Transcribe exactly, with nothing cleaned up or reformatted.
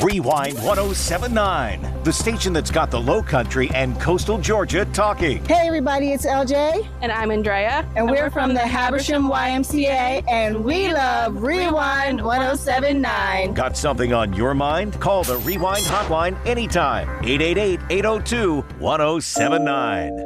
Rewind one oh seven point nine, the station that's got the Low Country and coastal Georgia talking. Hey everybody, it's L J. And I'm Andrea. And, and we're, we're from, from the Habersham Y M C A, and we love Rewind one oh seven point nine. Got something on your mind? Call the Rewind hotline anytime. eight eight eight, eight oh two, one oh seven nine.